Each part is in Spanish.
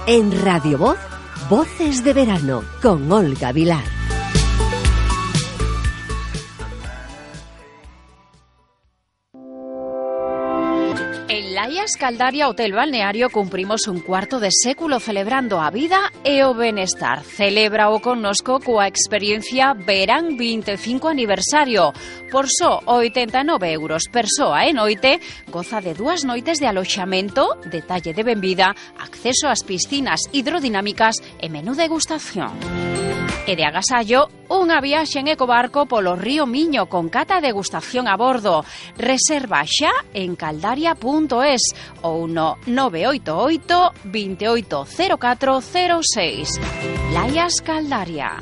En Radio Voz, Voces de Verano, con Olga Vilar. En Laia Escaldaria Hotel Balneario cumprimos un cuarto de século celebrando a vida e o benestar. Celebra o connosco coa experiencia Verán 25 aniversario. Por só 89 euros persoa e noite, goza de 2 noites de aloxamento, detalle de benvida, acceso ás piscinas hidrodinámicas e menú degustación. E de agasallo, unha viaxe en ecobarco polo río Miño con cata e degustación a bordo. Reserva xa en caldaria.es ou no 988 280406. Laia Escaldaria.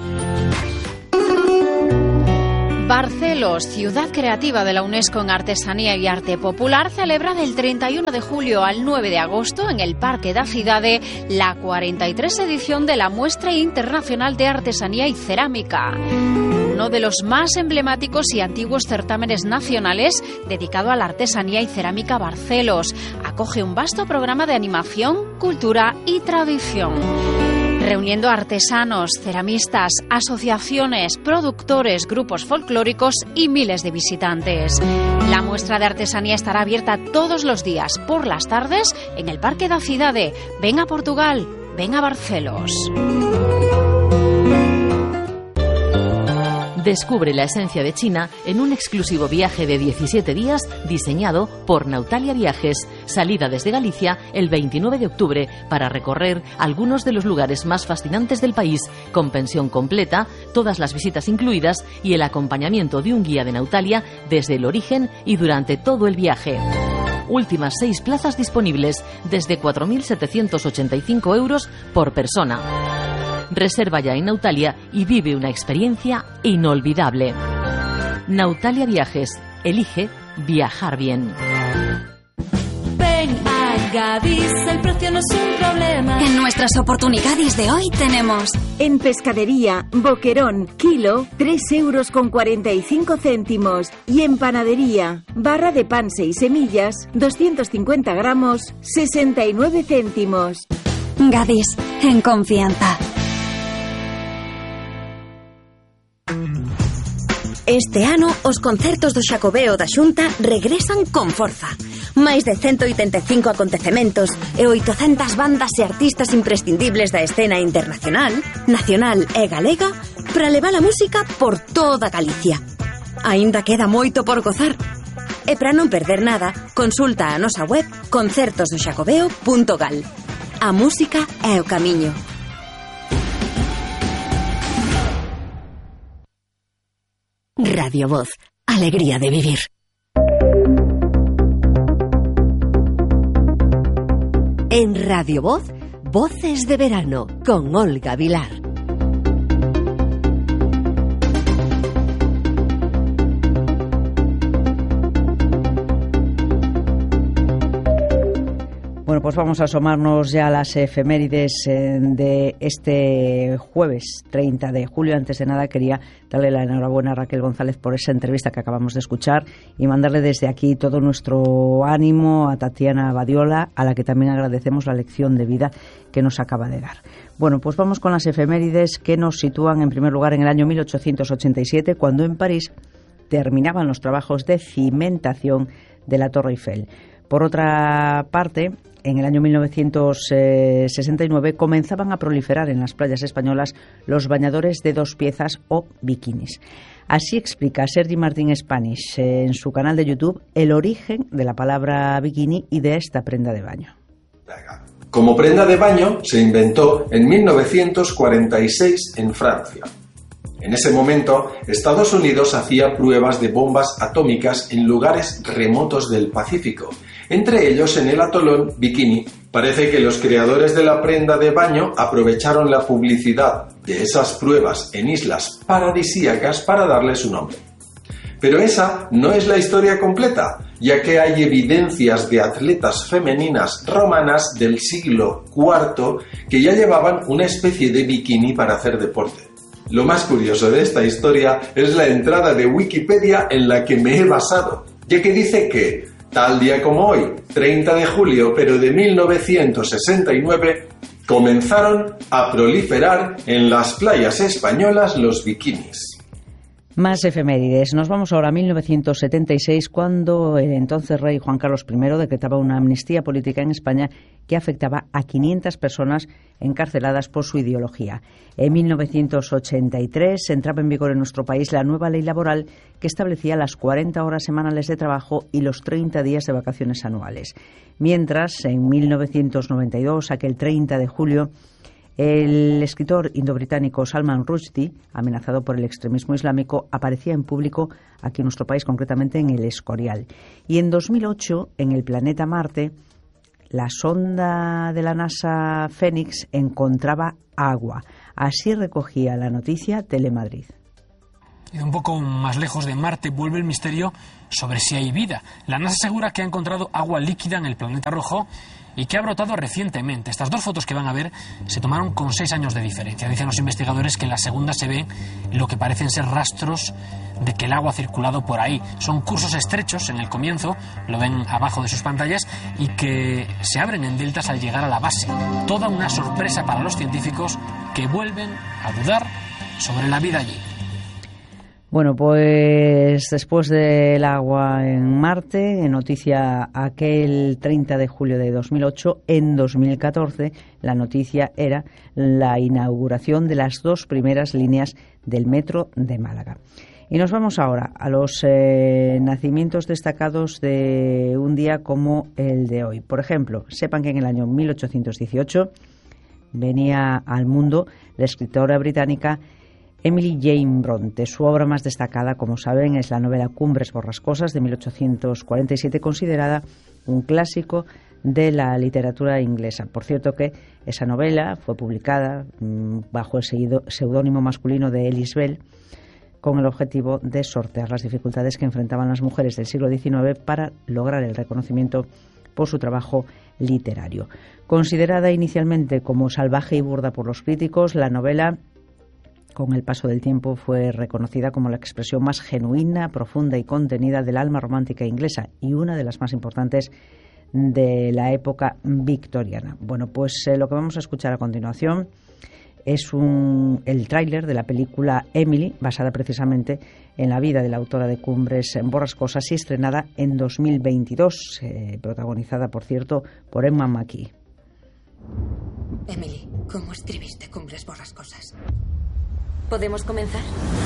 Barcelos, ciudad creativa de la UNESCO en artesanía y arte popular, celebra del 31 de julio al 9 de agosto en el Parque da Cidade la 43 edición de la Muestra Internacional de Artesanía y Cerámica. Uno de los más emblemáticos y antiguos certámenes nacionales dedicado a la artesanía y cerámica Barcelos. Acoge un vasto programa de animación, cultura y tradición, reuniendo artesanos, ceramistas, asociaciones, productores, grupos folclóricos y miles de visitantes. La muestra de artesanía estará abierta todos los días por las tardes en el Parque da Cidade. Ven a Portugal, ven a Barcelos. Descubre la esencia de China en un exclusivo viaje de 17 días diseñado por Nautalia Viajes. Salida desde Galicia el 29 de octubre para recorrer algunos de los lugares más fascinantes del país, con pensión completa, todas las visitas incluidas y el acompañamiento de un guía de Nautalia desde el origen y durante todo el viaje. Últimas 6 plazas disponibles desde 4.785 euros por persona. Reserva ya en Nautalia y vive una experiencia inolvidable. Nautalia Viajes. Elige viajar bien. Ven a Gadis, el precio no es un problema. En nuestras oportunidades de hoy tenemos: en pescadería, boquerón, kilo, 3,45 euros. Y en panadería, barra de pan 6 semillas, 250 gramos, 69 céntimos. Gadis, en confianza. Este ano, os concertos do Xacobeo da Xunta regresan con forza. Máis de 185 acontecementos e 800 bandas e artistas imprescindibles da escena internacional, nacional e galega para levar a música por toda Galicia. Aínda queda moito por gozar. E para non perder nada, consulta a nosa web concertosdoxacobeo.gal. A música é o camiño. Radio Voz, alegría de vivir. En Radio Voz, Voces de Verano, con Olga Vilar. Bueno, pues vamos a asomarnos ya a las efemérides de este jueves 30 de julio. Antes de nada quería darle la enhorabuena a Raquel González por esa entrevista que acabamos de escuchar y mandarle desde aquí todo nuestro ánimo a Tatiana Badiola, a la que también agradecemos la lección de vida que nos acaba de dar. Bueno, pues vamos con las efemérides que nos sitúan en primer lugar en el año 1887, cuando en París terminaban los trabajos de cimentación de la Torre Eiffel. Por otra parte, en el año 1969 comenzaban a proliferar en las playas españolas los bañadores de 2 piezas o bikinis. Así explica Sergi Martín Spanish en su canal de YouTube el origen de la palabra bikini y de esta prenda de baño. Como prenda de baño se inventó en 1946 en Francia. En ese momento, Estados Unidos hacía pruebas de bombas atómicas en lugares remotos del Pacífico, entre ellos en el atolón Bikini. Parece que los creadores de la prenda de baño aprovecharon la publicidad de esas pruebas en islas paradisíacas para darle su nombre. Pero esa no es la historia completa, ya que hay evidencias de atletas femeninas romanas del siglo IV que ya llevaban una especie de bikini para hacer deporte. Lo más curioso de esta historia es la entrada de Wikipedia en la que me he basado, ya que dice que, tal día como hoy, 30 de julio pero de 1969, comenzaron a proliferar en las playas españolas los bikinis. Más efemérides. Nos vamos ahora a 1976, cuando el entonces rey Juan Carlos I decretaba una amnistía política en España que afectaba a 500 personas encarceladas por su ideología. En 1983 entraba en vigor en nuestro país la nueva ley laboral que establecía las 40 horas semanales de trabajo y los 30 días de vacaciones anuales. Mientras, en 1992, aquel 30 de julio, el escritor indobritánico Salman Rushdie, amenazado por el extremismo islámico, aparecía en público aquí en nuestro país, concretamente en el Escorial. Y en 2008, en el planeta Marte, la sonda de la NASA Fénix encontraba agua. Así recogía la noticia Telemadrid. Y un poco más lejos de Marte vuelve el misterio sobre si hay vida. La NASA asegura que ha encontrado agua líquida en el planeta rojo y que ha brotado recientemente. Estas dos fotos que van a ver se tomaron con 6 años de diferencia. Dicen los investigadores que en la segunda se ven lo que parecen ser rastros de que el agua ha circulado por ahí. Son cursos estrechos en el comienzo, lo ven abajo de sus pantallas, y que se abren en deltas al llegar a la base. Toda una sorpresa para los científicos que vuelven a dudar sobre la vida allí. Bueno, pues después del agua en Marte, en noticia aquel 30 de julio de 2008, en 2014 la noticia era la inauguración de las 2 primeras líneas del metro de Málaga. Y nos vamos ahora a los nacimientos destacados de un día como el de hoy. Por ejemplo, sepan que en el año 1818 venía al mundo la escritora británica Emily Jane Bronte. Su obra más destacada, como saben, es la novela Cumbres Borrascosas de 1847, considerada un clásico de la literatura inglesa. Por cierto que esa novela fue publicada bajo el seudónimo masculino de Ellis Bell, con el objetivo de sortear las dificultades que enfrentaban las mujeres del siglo XIX para lograr el reconocimiento por su trabajo literario. Considerada inicialmente como salvaje y burda por los críticos, la novela, con el paso del tiempo, fue reconocida como la expresión más genuina, profunda y contenida del alma romántica inglesa y una de las más importantes de la época victoriana. Bueno, pues lo que vamos a escuchar a continuación es el tráiler de la película Emily, basada precisamente en la vida de la autora de Cumbres Borrascosas y estrenada en 2022, protagonizada, por cierto, por Emma Mackey. Emily, ¿cómo escribiste Cumbres Borrascosas? ¿Podemos comenzar?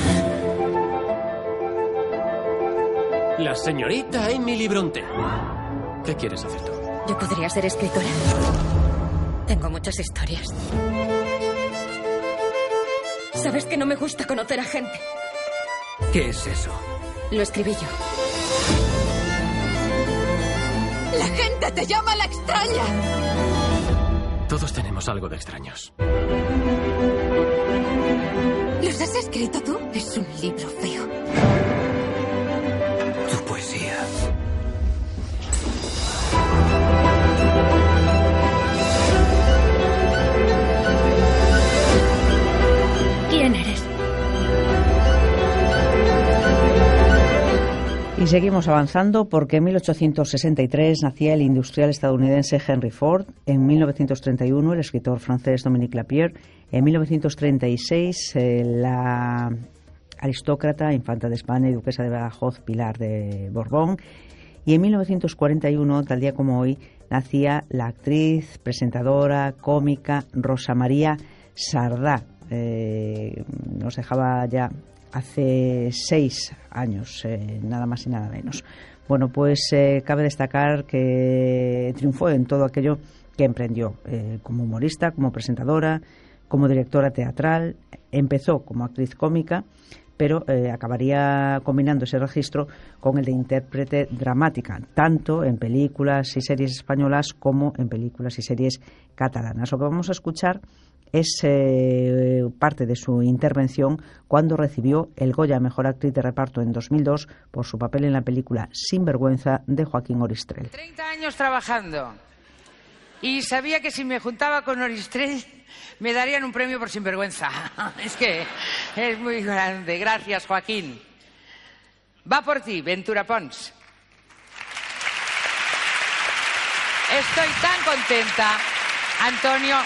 La señorita Emily Bronte. ¿Qué quieres hacer tú? Yo podría ser escritora. Tengo muchas historias. ¿Sabes que no me gusta conocer a gente? ¿Qué es eso? Lo escribí yo. ¡La gente te llama la extraña! Todos tenemos algo de extraños. ¿Los has escrito tú? Es un libro feo. Tu poesía. ¿Quién eres? Y seguimos avanzando porque en 1863 nacía el industrial estadounidense Henry Ford, en 1931 el escritor francés Dominique Lapierre, en 1936 la aristócrata, infanta de España y duquesa de Badajoz Pilar de Borbón, y en 1941, tal día como hoy, nacía la actriz, presentadora, cómica Rosa María Sardá. Nos dejaba ya hace 6 años, nada más y nada menos. Bueno, pues cabe destacar que triunfó en todo aquello que emprendió, como humorista, como presentadora, como directora teatral. Empezó como actriz cómica, pero acabaría combinando ese registro con el de intérprete dramática, tanto en películas y series españolas como en películas y series catalanas. Lo que vamos a escuchar es parte de su intervención cuando recibió el Goya a Mejor Actriz de Reparto en 2002 por su papel en la película Sinvergüenza de Joaquín Oristrel. 30 años trabajando y sabía que si me juntaba con Oristrel me darían un premio por sinvergüenza. Es que es muy grande. Gracias, Joaquín. Va por ti, Ventura Pons. Estoy tan contenta, Antonio,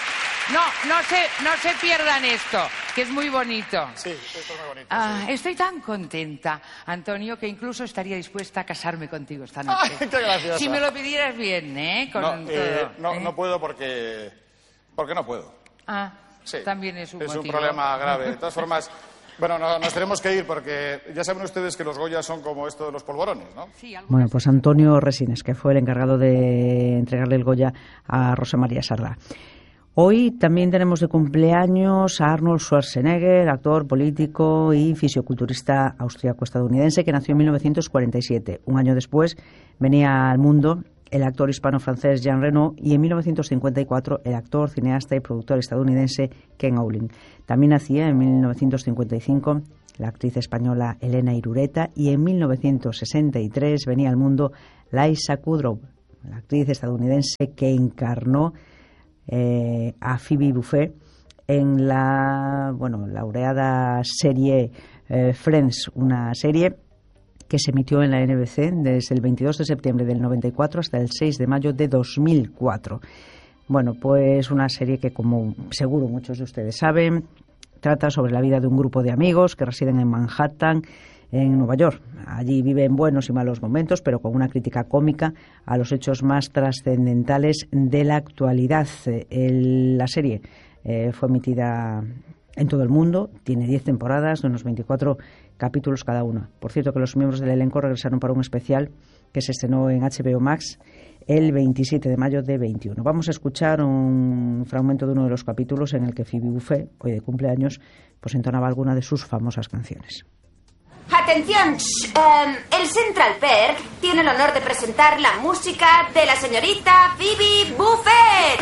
No se pierdan esto, que es muy bonito. Sí, esto es muy bonito. Sí. Estoy tan contenta, Antonio, que incluso estaría dispuesta a casarme contigo esta noche. ¡Ay, qué graciosa! Si me lo pidieras bien, ¿eh? No puedo porque no puedo. Sí. También es un motivo. Es un problema grave. De todas formas, bueno, nos tenemos que ir porque ya saben ustedes que los Goya son como esto de los polvorones, ¿no? Sí, bueno, pues Antonio Resines, que fue el encargado de entregarle el Goya a Rosa María Sardá. Hoy también tenemos de cumpleaños a Arnold Schwarzenegger, actor, político y fisioculturista austríaco-estadounidense que nació en 1947. Un año después venía al mundo el actor hispano-francés Jean Reno y en 1954 el actor, cineasta y productor estadounidense Ken Auling. También nacía en 1955 la actriz española Elena Irureta y en 1963 venía al mundo Liza Kudrow, la actriz estadounidense que encarnó a Phoebe Buffay en la laureada serie Friends, una serie que se emitió en la NBC desde el 22 de septiembre del 94 hasta el 6 de mayo de 2004. Bueno, pues una serie que, como seguro muchos de ustedes saben, trata sobre la vida de un grupo de amigos que residen en Manhattan, en Nueva York. Allí viven buenos y malos momentos, pero con una crítica cómica a los hechos más trascendentales de la actualidad. La serie fue emitida en todo el mundo, tiene 10 temporadas de unos 24 capítulos cada una. Por cierto, que los miembros del elenco regresaron para un especial que se estrenó en HBO Max el 27 de mayo de 21. Vamos a escuchar un fragmento de uno de los capítulos en el que Phoebe Buffay, hoy de cumpleaños, pues entonaba alguna de sus famosas canciones. Atención, el Central Perk tiene el honor de presentar la música de la señorita Phoebe Buffay.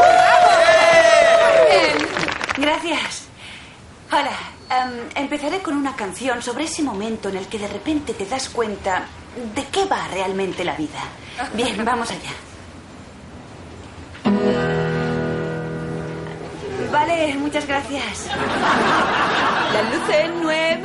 Gracias. Hola, empezaré con una canción sobre ese momento en el que de repente te das cuenta de qué va realmente la vida. Bien, vamos allá. Vale, muchas gracias. La luz es nueva.